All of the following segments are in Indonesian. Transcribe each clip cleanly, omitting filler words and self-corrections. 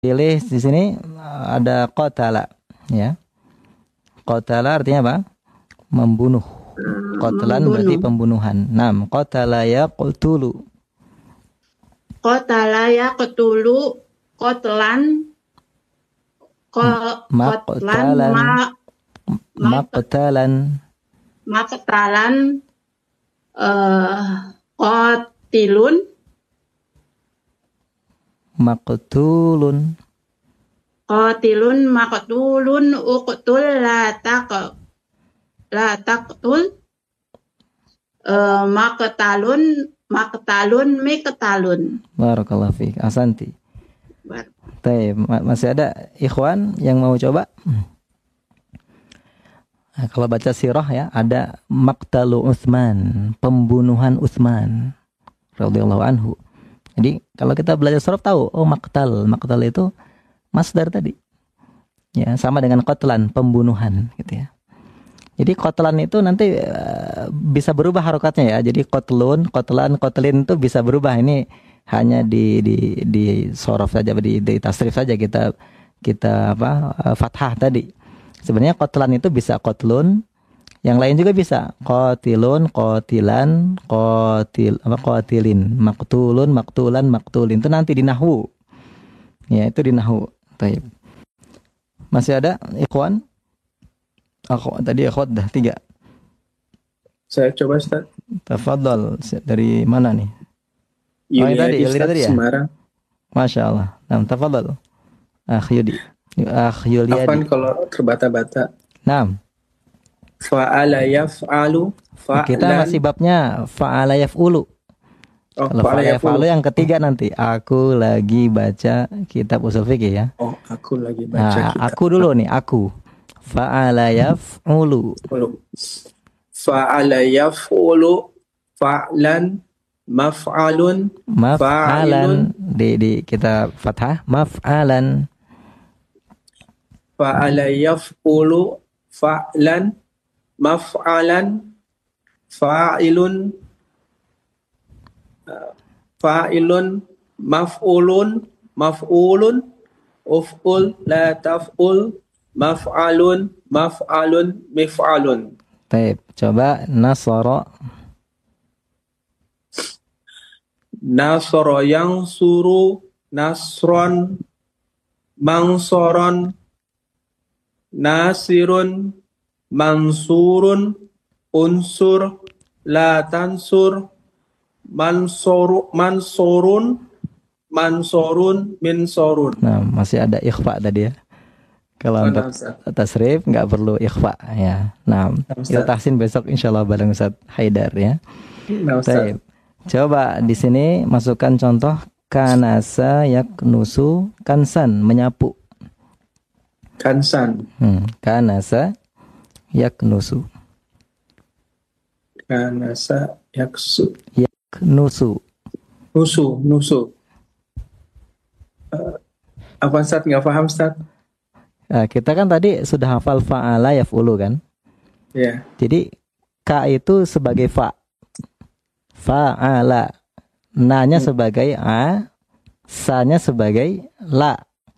Pilih di sini ada qatala, ya. Qatala artinya apa? Membunuh. Qatlan berarti Membunuh. pembunuhan. Qatala yaqtulu. Qatala yaqtulu qatlan qatlan Maqtalan, ma maqtalan, maqtalan qatilun maqtulun, qatilun maqtulun uqtul la taqtul maqtalun maqtalun miqtalun. barakallahu fiik, ahsanti. Baik, masih ada ikhwan yang mau coba? Nah, kalau baca sirah ya, ada maqtalu Utsman, pembunuhan Utsman radhiyallahu anhu. Jadi kalau kita belajar sirah tahu, oh maqtal itu masdar tadi. Ya, sama dengan qatlan, pembunuhan gitu ya. Jadi qatlan itu nanti bisa berubah harokatnya ya. Jadi qatlun, qatlan, qatlin itu bisa berubah. Ini hanya di sorof saja, di tasrif saja kita fathah tadi. Sebenarnya qatlan itu bisa qatlun, yang lain juga bisa qatilun, qatilan, qatilin, maqtulun, maqtulan, maqtulin. Itu nanti di nahwu. Ya, itu di nahwu. Baik. Masih ada ikhwan? Tadi akhwat dah 3. Saya coba Ustaz. Tafadhal, dari mana nih? Yudi tadi ya? Semarang. Masya Allah. Tafadhal. Yudi. Yuliadi. Afan kalau terbata-bata. Fa'ala yaf'alu. Kita masih babnya fa'ala yaf'ulu. Kalau fa'ala yaf'ulu yang ketiga nanti. Aku lagi baca kitab usul fikih ya. Oh, aku lagi baca kitab. Aku dulu nih, aku. Fa'ala yaf'ulu. Fa'ala yaf'ulu. Fa'lan. Maf'alun. Maf'alan. Di kita fathah. Maf'alan. Fa'ala yaf'ulu. Fa'lan. Maf'alan. Fa'ilun. Fa'ilun. Maf'ulun. Maf'ulun. Uf'ul. La taf'ul. Maf'alun. Maf'alun. Mif'alun. Baik, coba nasara. Nasara yang suru. Nasron. Mangsoron. Nasirun. Mansurun. Unsur. La tansur. Mansurun. Mansurun. Minsurun. Nah, masih ada ikhfa tadi ya. Kalau untuk tasrif nggak perlu ikhfa ya. Nah, kita tahsin besok insyaallah bareng Ustaz Haidar ya. Baik. Coba di sini masukkan contoh kanasa yaknusu, kansan menyapu. Kansan. Kanasa yaknusu. Kanasa yaksu. Yaknusu. Nusu. Apa Ustaz nggak paham Ustaz? Kita kan tadi sudah hafal fa'ala yaf'ulu kan? Iya. Jadi ka itu sebagai fa. Fa'ala. Na-nya sebagai a, sa-nya sebagai la.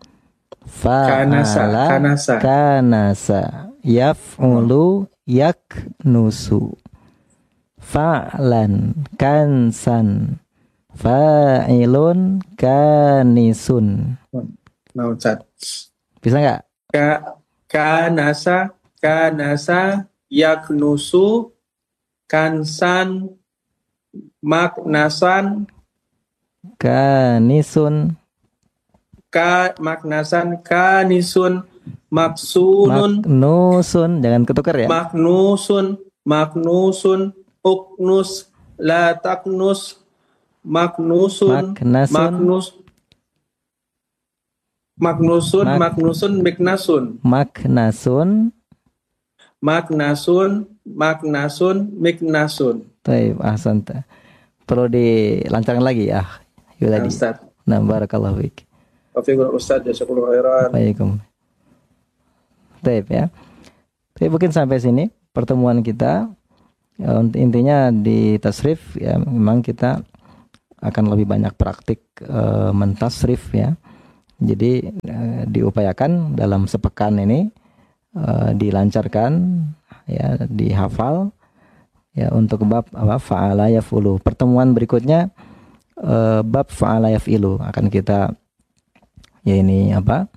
Fa'ala kanasa. Yaf'ulu yaknusu. Fa'lan kansan. Fa'ilun kanisun. Nah Ustaz. Bisa nggak? Kanasa yaknusu kansan maknasan kanisun maknasan kanisun maksunun jangan ketukar ya. Maknusun uknus la taknus maknusun miknasun. Maknasun miknasun. Baik, ahsanta. Perlu dilancarkan lagi ya. Yuladi. Nah, barakallahu fiik. Wafaqul Ustaz, jazakallahu khairan. Waalaikum. Baik ya. Tapi mungkin sampai sini pertemuan kita. Intinya di tasrif ya, memang kita akan lebih banyak praktik mentasrif ya. Jadi diupayakan dalam sepekan ini dilancarkan ya, dihafal ya untuk bab fa'ala yaf'ulu. Pertemuan berikutnya bab fa'ala yaf'ilu akan kita ya ini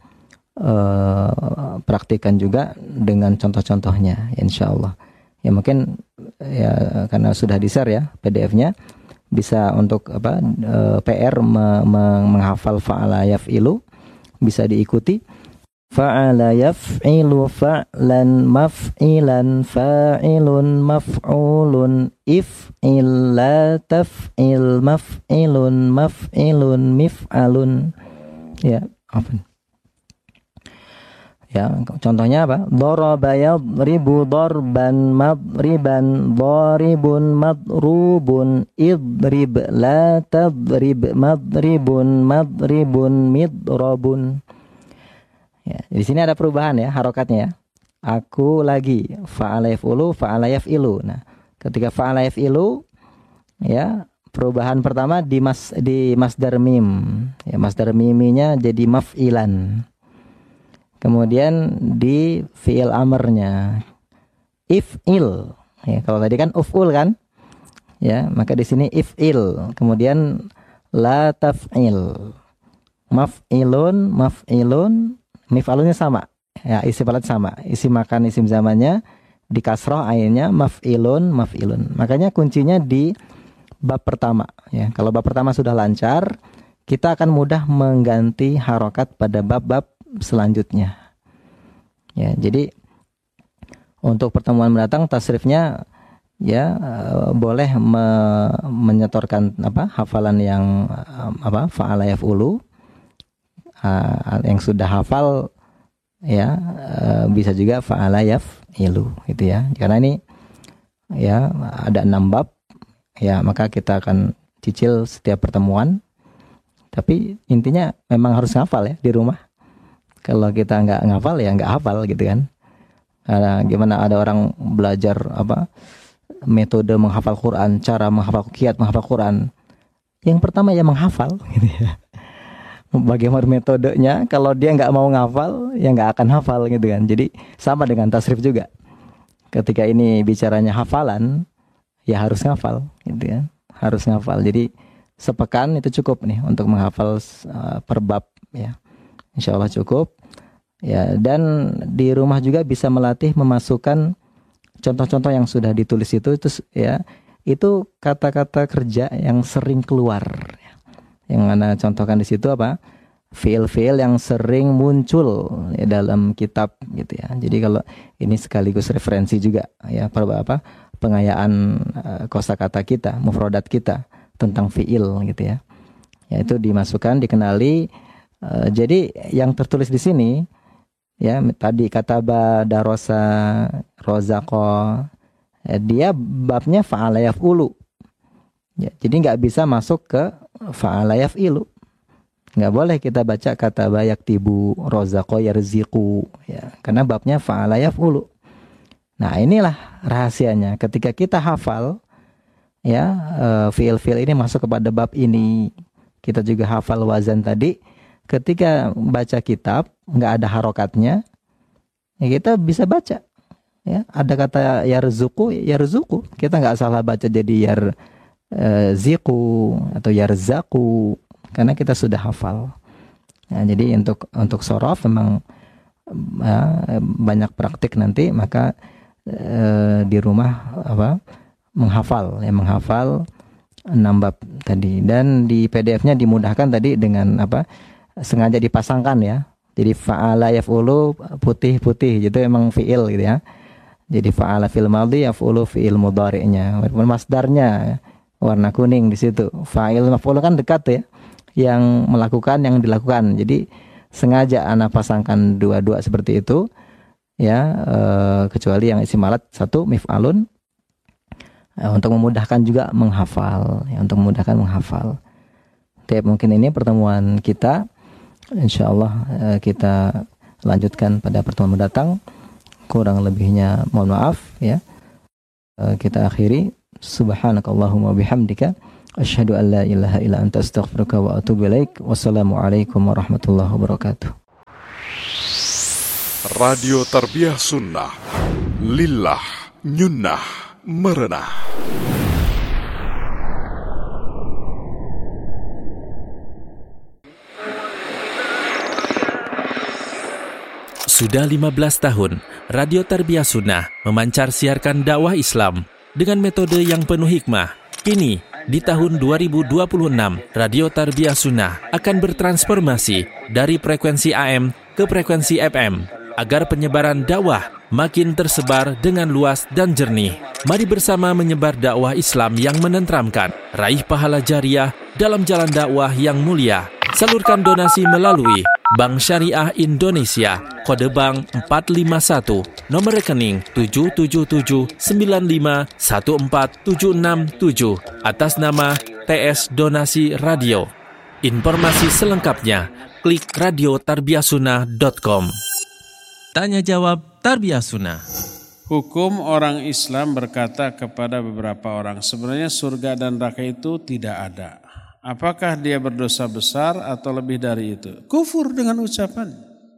praktikan juga dengan contoh-contohnya insyaallah. Ya mungkin ya karena sudah di-share ya PDF-nya, bisa untuk PR menghafal fa'ala yaf'ilu bisa diikuti. Fa'ala yaf'ilu fa'lan maf'ilan fa'ilun maf'ulun if'il la taf'il maf'ilun maf'ilun mif'alun. Ya, apa? Ya, contohnya apa? Daraba yadribu darban madriban daribun madrubun idrib la tadrib madribun madribun midrabun. Ya, di sini ada perubahan ya harokatnya ya. Aku lagi fa'ala yaf'ulu fa'ala yaf'ilu. Nah, ketika fa'ala yaf'ilu ya, perubahan pertama di masdar mim. Ya, masdar miminya jadi maf'ilan. Kemudian di fi'il amarnya if'il. Ya, kalau tadi kan uf'ul kan? Ya, maka di sini if'il. Kemudian la taf'il. Maf'ilun, maf'ilun, mif'alunnya sama. Ya, isim falat sama. Isim makan, isim zamannya di kasroh ainnya maf'ilun, maf'ilun. Makanya kuncinya di bab pertama. Ya, kalau bab pertama sudah lancar, kita akan mudah mengganti harokat pada bab-bab selanjutnya. Ya, jadi untuk pertemuan mendatang tasrifnya ya boleh menyetorkan hafalan yang fa'ala yaf'ulu yang sudah hafal ya, bisa juga fa'ala yaf'ilu gitu ya. Karena ini ya ada 6 bab ya, maka kita akan cicil setiap pertemuan. Tapi intinya memang harus ngafal ya di rumah. Kalau kita nggak ngafal ya nggak hafal gitu kan. Gimana ada orang belajar metode menghafal Quran, cara menghafal kiat menghafal Quran. Yang pertama ya menghafal gitu ya. Bagaimana metodenya, kalau dia nggak mau ngafal ya nggak akan hafal gitu kan. Jadi sama dengan tasrif juga. Ketika ini bicaranya hafalan ya harus ngafal gitu ya. Harus ngafal. Jadi sepekan itu cukup nih untuk menghafal per bab ya. Insya Allah cukup ya. Dan di rumah juga bisa melatih memasukkan contoh-contoh yang sudah ditulis itu ya, itu kata-kata kerja yang sering keluar ya. Yang mana contohkan di situ fiil-fiil yang sering muncul ya, dalam kitab gitu ya. Jadi kalau ini sekaligus referensi juga ya, pengayaan kosakata kita, mufradat kita tentang fiil gitu ya. Ya itu dimasukkan, dikenali. Jadi yang tertulis di sini ya, tadi kataba, darosa, rozaqo, dia babnya fa'ala yaf'ulu ya, jadi nggak bisa masuk ke fa'ala yaf'ilu. Nggak boleh kita baca kataba yaktibu, rozaqo yarziqu ya, karena babnya fa'ala yaf'ulu. Nah inilah rahasianya, ketika kita hafal ya fiil-fiil ini masuk kepada bab ini, kita juga hafal wazan tadi. Ketika baca kitab nggak ada harokatnya ya, kita bisa baca ya, ada kata yarzuku, yarzuku, kita nggak salah baca jadi ziku atau yarzaku karena kita sudah hafal. Nah, jadi untuk sorof memang banyak praktik nanti, maka di rumah menghafal 6 bab tadi. Dan di PDF-nya dimudahkan tadi dengan sengaja dipasangkan ya. Jadi fa'ala yaf'ulu putih-putih gitu, emang fi'il gitu ya. Jadi fa'ala fil madhi, yaf'ulu fi'il mudhari'nya. Masdarnya warna kuning di situ. Fa'il maf'ul kan dekat ya. Yang melakukan, yang dilakukan. Jadi sengaja ana pasangkan dua-dua seperti itu ya, kecuali yang isim alat satu mif'alun untuk memudahkan juga menghafal ya, untuk memudahkan menghafal. Tapi mungkin ini pertemuan kita. InsyaAllah kita lanjutkan pada pertemuan mendatang. Kurang lebihnya mohon maaf ya. Kita akhiri. Subhanakallahumma bihamdika Asyhadu an la ilaha illa anta astaghfiruka wa atubu ilaik. Wassalamualaikum warahmatullahi wabarakatuh. Radio Tarbiyah Sunnah, lillah, nyunnah, merenah. Sudah 15 tahun, Radio Tarbiyah Sunnah memancar siarkan dakwah Islam dengan metode yang penuh hikmah. Kini, di tahun 2026, Radio Tarbiyah Sunnah akan bertransformasi dari frekuensi AM ke frekuensi FM agar penyebaran dakwah makin tersebar dengan luas dan jernih. Mari bersama menyebar dakwah Islam yang menenteramkan, raih pahala jariah dalam jalan dakwah yang mulia. Salurkan donasi melalui Bank Syariah Indonesia, kode bank 451, nomor rekening 777951476 atas nama TS Donasi Radio. Informasi selengkapnya, klik radiotarbiyahsunnah.com. Tanya jawab Tarbiyah Sunnah. Hukum orang Islam berkata kepada beberapa orang, sebenarnya surga dan neraka itu tidak ada. Apakah dia berdosa besar atau lebih dari itu? Kufur dengan ucapan.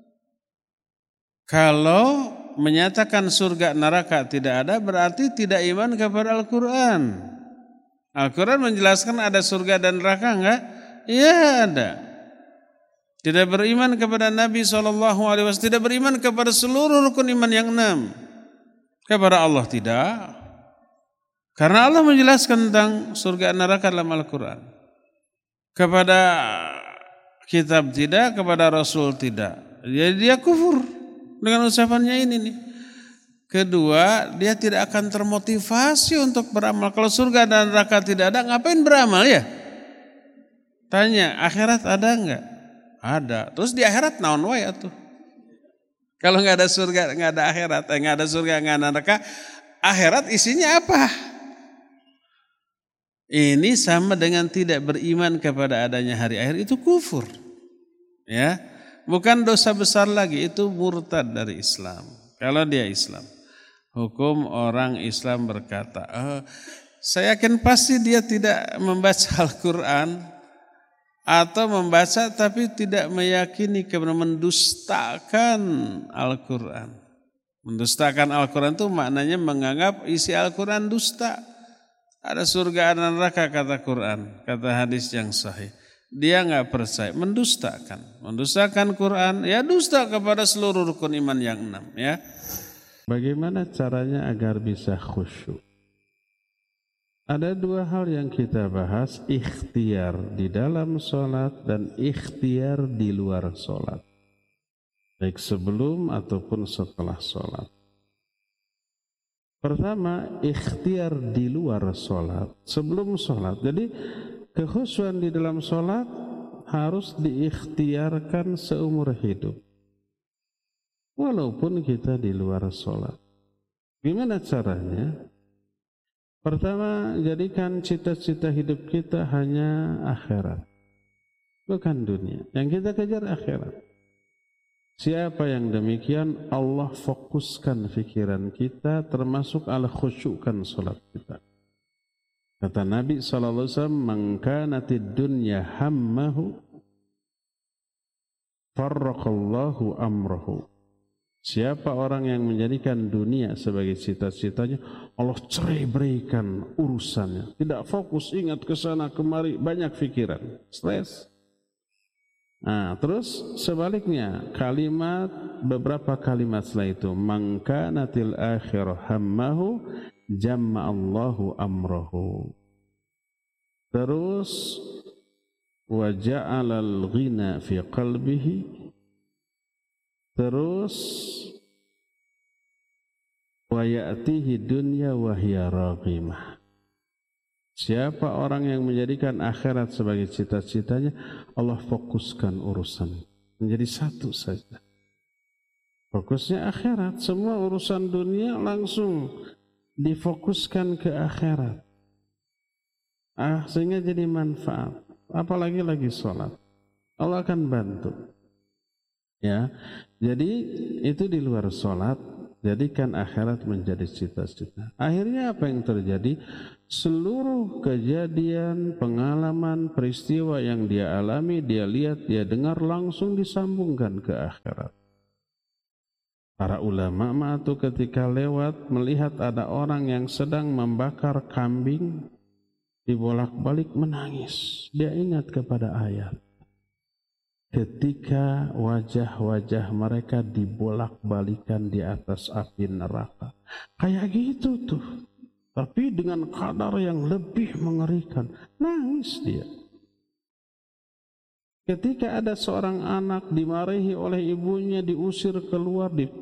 Kalau menyatakan surga neraka tidak ada, berarti tidak iman kepada Al-Quran. Al-Quran menjelaskan ada surga dan neraka enggak? Ya ada. Tidak beriman kepada Nabi SAW, tidak beriman kepada seluruh rukun iman yang 6. Kepada Allah tidak. Karena Allah menjelaskan tentang surga neraka dalam Al-Quran. Kepada kitab tidak, kepada Rasul tidak. Jadi dia kufur dengan ucapannya ini nih. Kedua, dia tidak akan termotivasi untuk beramal. Kalau surga dan neraka tidak ada, ngapain beramal ya? Tanya, akhirat ada enggak? Ada. Terus di akhirat naon wae atuh? Kalau enggak ada surga, enggak ada akhirat, enggak ada surga, enggak ada neraka, akhirat isinya apa? Ini sama dengan tidak beriman kepada adanya hari akhir, itu kufur. Ya, bukan dosa besar lagi, itu murtad dari Islam. Kalau dia Islam, hukum orang Islam berkata, saya yakin pasti dia tidak membaca Al-Quran atau membaca tapi tidak meyakini karena mendustakan Al-Quran. Mendustakan Al-Quran itu maknanya menganggap isi Al-Quran dusta. Ada surga, ada neraka kata Quran, kata hadis yang sahih. Dia enggak percaya, mendustakan Quran, ya dusta kepada seluruh rukun iman yang 6 ya. Bagaimana caranya agar bisa khusyuk? Ada dua hal yang kita bahas, ikhtiar di dalam sholat dan ikhtiar di luar sholat, baik sebelum ataupun setelah sholat. Pertama, ikhtiar di luar sholat, sebelum sholat. Jadi kekhusyuan di dalam sholat harus diikhtiarkan seumur hidup, walaupun kita di luar sholat. Gimana caranya? Pertama, jadikan cita-cita hidup kita hanya akhirat, bukan dunia. Yang kita kejar akhirat. Siapa yang demikian, Allah fokuskan fikiran kita, termasuk Allah khusyukkan salat kita. Kata Nabi SAW, "Man kanatid dunya hammahu, farraqallahu amrahu." Siapa orang yang menjadikan dunia sebagai cita-citanya, Allah cerai-beraikan urusannya. Tidak fokus, ingat ke sana kemari, banyak pikiran, stres. Nah, terus sebaliknya, beberapa kalimat setelah itu, man kanatil akhirah hammahu jamma'allahu amrahu. Terus wa ja'alal ghina fi qalbihi. Terus wa ya'tihi dunya wa hiya raghimah. Siapa orang yang menjadikan akhirat sebagai cita-citanya, Allah fokuskan urusan menjadi satu saja. Fokusnya akhirat, semua urusan dunia langsung difokuskan ke akhirat. Sehingga jadi manfaat. Apalagi lagi sholat, Allah akan bantu. Ya, jadi itu di luar sholat. Jadikan akhirat menjadi cita-cita. Akhirnya apa yang terjadi? Seluruh kejadian, pengalaman, peristiwa yang dia alami, dia lihat, dia dengar langsung disambungkan ke akhirat. Para ulama itu ketika lewat melihat ada orang yang sedang membakar kambing, dibolak-balik menangis. Dia ingat kepada ayat. Ketika wajah-wajah mereka dibolak-balikan di atas api neraka. Kayak gitu tuh. Tapi dengan kadar yang lebih mengerikan. Nangis dia. Ketika ada seorang anak dimarahi oleh ibunya, diusir keluar,